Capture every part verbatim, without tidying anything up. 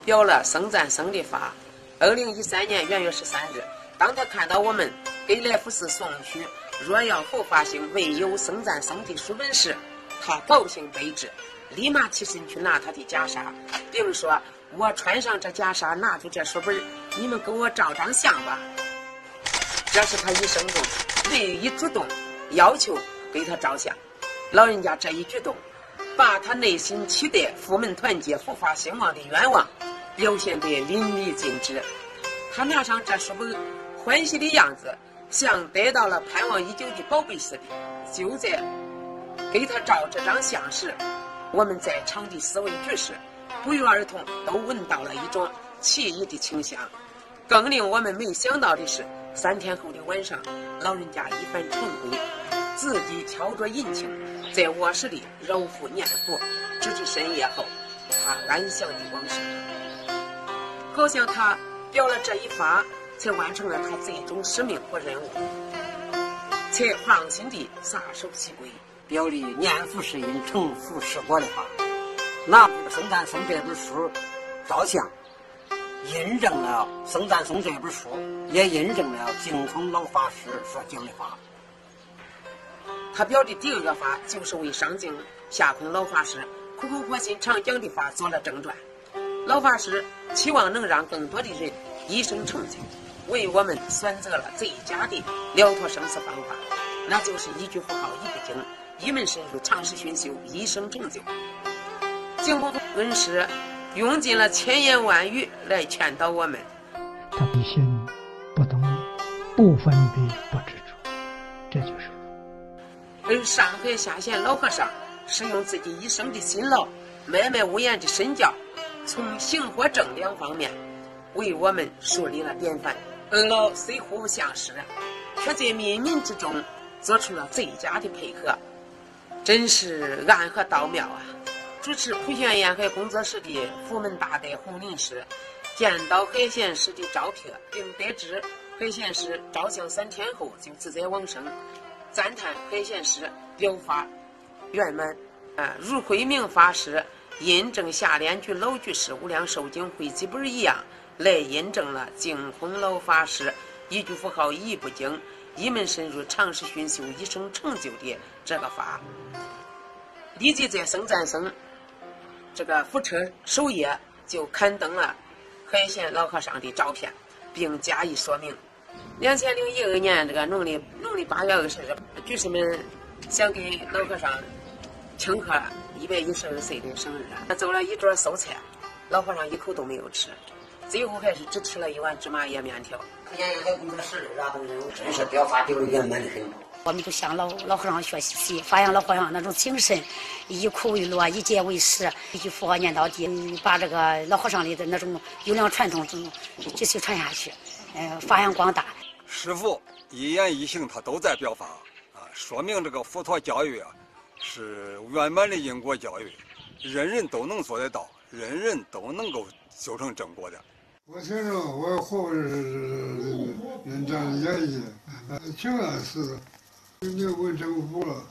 表了僧赞僧的法。二零一三年元月十三日，当他看到我们给来福寺送去若要佛法兴，唯有僧赞僧的书本时，他高兴备至，立马起身去拿他的袈裟，并说：“我穿上这袈裟，拿出这书本，你们给我照张相吧。”这是他一生中唯一主动要求给他照相。老人家这一举动，把他内心期待佛门团结、佛法兴旺的愿望表现得淋漓尽致。他拿上这书本，欢喜的样子像得到了盼望已久的宝贝似的。就在给他照这张相时，我们在场的四位居士不约而同都闻到了一种奇异的清香。更令我们没想到的是，三天后的晚上，老人家一番晨归，自己敲着引磬，在卧室里揉腹念佛，直至深夜后，他安详的往生。好像他表了这一发，才完成了他最终使命和任务，才放心地撒手西归， 表里念佛是因，成佛是果的话，拿《僧赞僧》这本书照相，印证了《僧赞僧》这本书，也印证了净空老法师所讲的话。 他表的第二个法，就是为上净下空老法师苦口婆心常讲的法做了正传。老法师期望能让更多的人一生成就，为我们选择了最佳的了脱生死方法，那就是一句佛号一部经，一门深入，长时熏修，一生成就。净空恩师用尽了千言万语来劝导我们。 他的心不动，不分别，不执着，这就是佛。 而上海下县老和尚是用自己一生的辛劳，脉脉无言的身教，从行和正两方面为我们树立了典范。二老虽互不相识，却在冥冥之中做出了最佳的配合，真是暗合道妙啊！主持普贤沿海工作室的佛门大德洪林师见到海贤师的照片，并得知海贤师照相三天后就自在往生，赞叹海贤师表法圆满啊，如慧明法师印证下联居老居士无量寿经汇集本一样，来印证了净空老法师一句佛号一部经，一门深入，长时熏修，一生成就的这个法。立即在僧赞僧这个佛车首页就刊登了海贤老和尚的照片，并加以说明。两千零一二年这个农历农历八月二十日，居士们想给老和尚庆贺一百一十二岁的生日，他做了一桌素菜，老和尚一口都没有吃，最后还是只吃了一碗芝麻叶面条。 普贤沿海工作室的拉动人物，真是表法丢的圆满的很。 我们就向老老和尚学习，发扬老和尚那种精神，以苦为乐，以戒为师，一句佛号念到底，把这个老和尚里的那种优良传统继续传下去，呃，发扬光大。 师父一言一行他都在表法啊，说明这个佛陀教育啊是圆满的因果教育，人人都能做得到，人人都能够修成正果的。 我听着我活是人家愿意，挺安实的，你问政府了，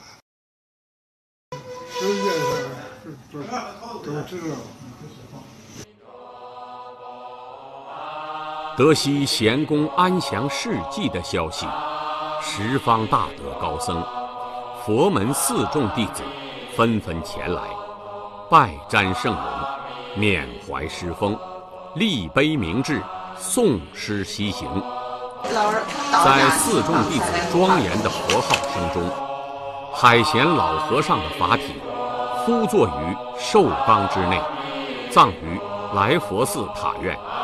世界上都都知道。 得悉贤公安详事迹的消息，十方大德高僧、佛门四众弟子纷纷前来，拜瞻圣容，缅怀师风，立碑铭志，诵诗西行。在四众弟子庄严的佛号声中，海贤老和尚的法体敷坐于寿缸之内，葬于来佛寺塔院。